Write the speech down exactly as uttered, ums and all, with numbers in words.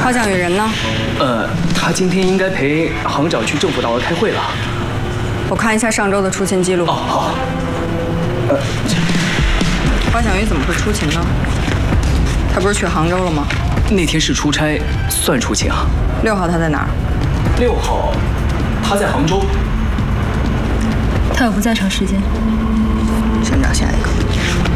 高奖宇人呢？ 呃，他今天应该陪行长去政府大楼开会了。 我看一下上周的出勤记录。 哦，好。呃， 高奖宇怎么会出勤呢？他不是去杭州了吗？ 那天是出差，算出勤啊。 六号他在哪儿？ 六号，他在杭州。 他有不在场时间。